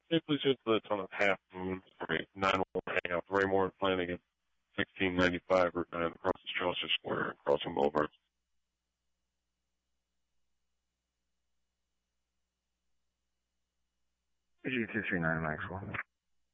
Hey, please hit the ton of Half Moon for me. 911 Hangout. Raymore Flanagan, 1695 Route 9 across the Chaucer Square, Crossing Boulevard. G239 Maxwell.